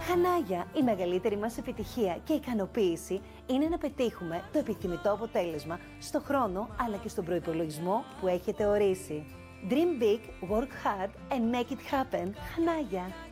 Χανάγια, η μεγαλύτερη μας επιτυχία και ικανοποίηση είναι να πετύχουμε το επιθυμητό αποτέλεσμα στο χρόνο αλλά και στον προϋπολογισμό που έχετε ορίσει. Dream big, work hard and make it happen. Χανάγια.